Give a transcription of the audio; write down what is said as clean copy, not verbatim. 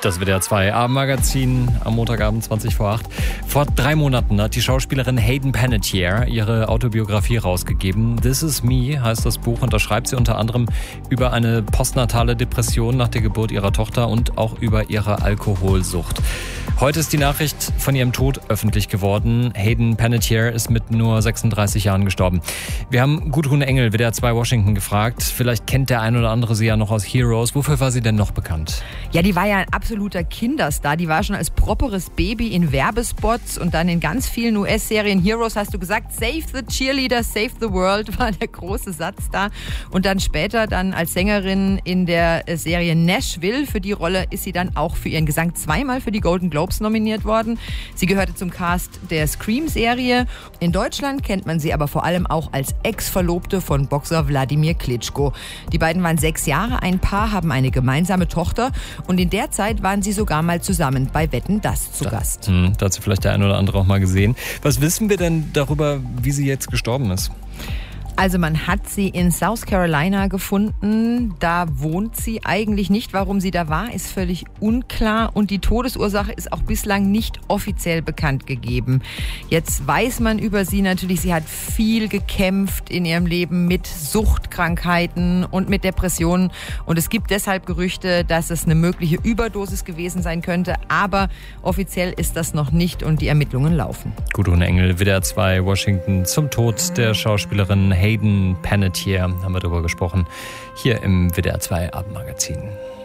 Das WDR 2 Abendmagazin am Montagabend 20 vor 8. Vor 3 Monaten hat die Schauspielerin Hayden Panettiere ihre Autobiografie rausgegeben. This Is Me heißt das Buch und da schreibt sie unter anderem über eine postnatale Depression nach der Geburt ihrer Tochter und auch über ihre Alkoholsucht. Heute ist die Nachricht von ihrem Tod öffentlich geworden. Hayden Panettiere ist mit nur 36 Jahren gestorben. Wir haben Gudrun Engel, WDR 2 Washington, gefragt. Vielleicht kennt der ein oder andere sie ja noch aus Heroes. Wofür war sie denn noch bekannt? Ja, die war ja ein absoluter Kinderstar. Die war schon als properes Baby in Werbespots und dann in ganz vielen US-Serien. Heroes hast du gesagt, Save the Cheerleader, Save the World war der große Satz da. Und dann später dann als Sängerin in der Serie Nashville. Für die Rolle ist sie dann auch für ihren Gesang 2-mal für die Golden Globes nominiert worden. Sie gehörte zum Cast der Scream-Serie. In Deutschland kennt man sie aber vor allem auch als Ex-Verlobte von Boxer Wladimir Klitschko. Die beiden waren 6 Jahre ein Paar, haben eine gemeinsame Tochter und in der Zeit waren sie sogar mal zusammen bei Wetten, dass zu Gast. Da hat sie vielleicht der ein oder andere auch mal gesehen. Was wissen wir denn darüber, wie sie jetzt gestorben ist? Also man hat sie in South Carolina gefunden. Da wohnt sie eigentlich nicht. Warum sie da war, ist völlig unklar. Und die Todesursache ist auch bislang nicht offiziell bekannt gegeben. Jetzt weiß man über sie natürlich, sie hat viel gekämpft in ihrem Leben mit Suchtkrankheiten und mit Depressionen. Und es gibt deshalb Gerüchte, dass es eine mögliche Überdosis gewesen sein könnte. Aber offiziell ist das noch nicht und die Ermittlungen laufen. Gudrun Engel, WDR 2 Washington, zum Tod der Schauspielerin Hayden Panettiere haben wir darüber gesprochen, hier im WDR 2 Abendmagazin.